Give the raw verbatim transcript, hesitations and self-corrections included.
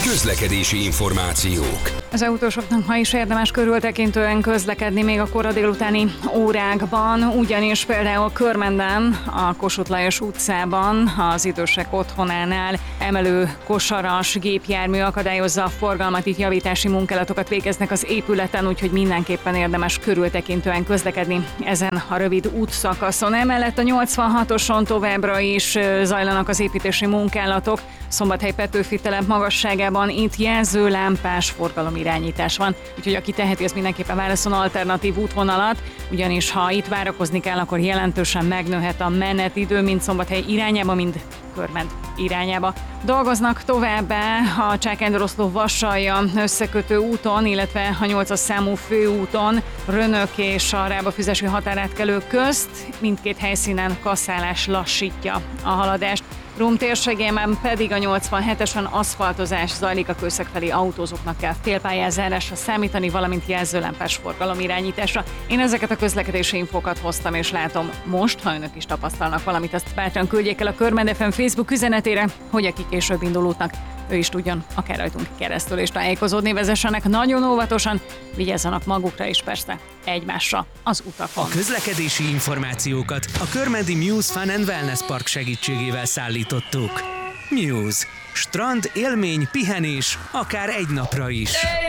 Közlekedési információk. Az autósoknak ma is érdemes körültekintően közlekedni még a kora délutáni órákban, ugyanis például Körmenden, a Kossuth Lajos utcában, az idősek otthonánál emelő kosaras gépjármű akadályozza a forgalmat, itt javítási munkálatokat végeznek az épületen, úgyhogy mindenképpen érdemes körültekintően közlekedni ezen a rövid útszakaszon. Emellett a nyolcvanhatoson továbbra is zajlanak az építési munkálatok, Szombathely-Petőfi telep magasságában itt jelzőlámpás forgalomirányítás van, úgyhogy aki teheti, az mindenképpen válasszon alternatív útvonalat, ugyanis ha itt várakozni kell, akkor jelentősen megnőhet a menetidő, mind Szombathely irányába, mind Körmend irányába. Dolgoznak továbbá a Csákánydoroszló-Vassalja összekötő úton, illetve a nyolcas számú főúton, Rönök és a Rábafüzesi határátkelő közt. Mindkét helyszínen kaszálás lassítja a haladást. Rum térségében pedig a nyolcvanhetesen aszfaltozás zajlik, a kőszeg felé autózóknak kell félpályázásra számítani, valamint jelzőlámpás forgalomirányításra. Én ezeket a közlekedési infókat hoztam és látom most, ha önök is tapasztalnak valamit, azt bátran küldjék el a Körmend ef em Facebook üzenetére, hogy aki később indulódnak, ő is tudjon akár rajtunk keresztül és tájékozódni, vezessenek nagyon óvatosan, vigyázzanak magukra és persze egymásra az utakon. A közlekedési információkat a körmendi Muse Fun and Wellness Park segítségével szállítottuk. Muse. Strand, élmény, pihenés, akár egy napra is.